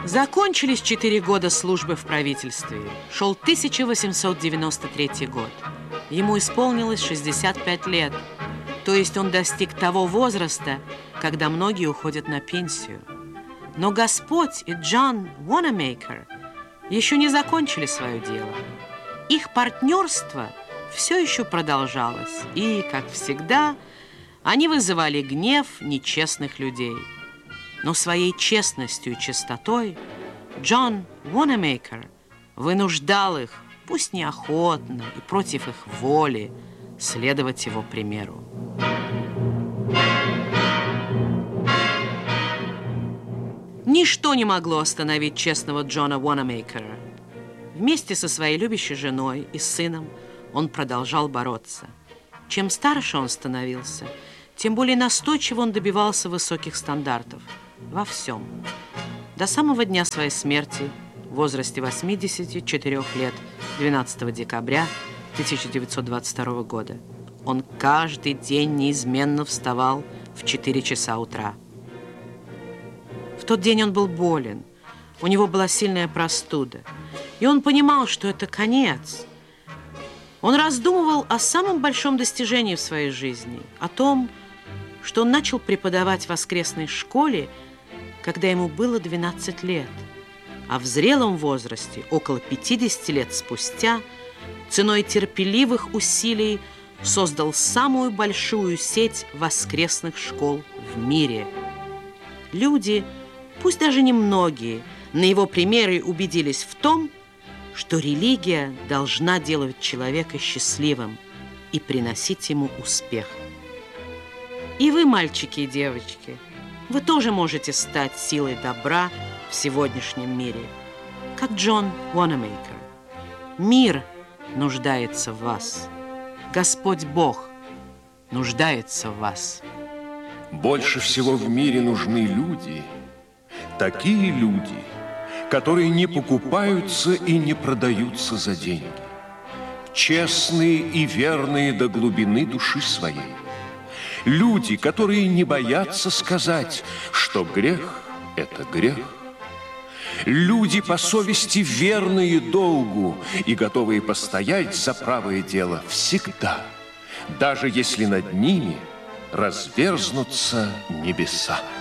Закончились 4 года службы в правительстве. Шел 1893 год. Ему исполнилось 65 лет. То есть он достиг того возраста, когда многие уходят на пенсию. Но Господь и Джон Уанамейкер еще не закончили свое дело. Их партнерство все еще продолжалось. И, как всегда, они вызывали гнев нечестных людей. Но своей честностью и чистотой Джон Уанамейкер вынуждал их, пусть неохотно и против их воли, следовать его примеру. Ничто не могло остановить честного Джона Уанамейкера. Вместе со своей любящей женой и сыном он продолжал бороться. Чем старше он становился, тем более настойчиво он добивался высоких стандартов во всем. До самого дня своей смерти, в возрасте 84 лет, 12 декабря 1922 года, он каждый день неизменно вставал в 4 часа утра. В тот день он был болен, у него была сильная простуда, и он понимал, что это конец. Он раздумывал о самом большом достижении в своей жизни, о том, что он начал преподавать в воскресной школе, когда ему было 12 лет, а в зрелом возрасте, около 50 лет спустя, ценой терпеливых усилий создал самую большую сеть воскресных школ в мире. Люди, пусть даже немногие, на его примере убедились в том, что религия должна делать человека счастливым и приносить ему успех. И вы, мальчики и девочки, вы тоже можете стать силой добра в сегодняшнем мире, как Джон Уанамейкер. Мир нуждается в вас. Господь Бог нуждается в вас. Больше всего в мире нужны люди, такие люди, которые не покупаются и не продаются за деньги, честные и верные до глубины души своей. Люди, которые не боятся сказать, что грех – это грех. Люди по совести верные долгу и готовые постоять за правое дело всегда, даже если над ними разверзнутся небеса.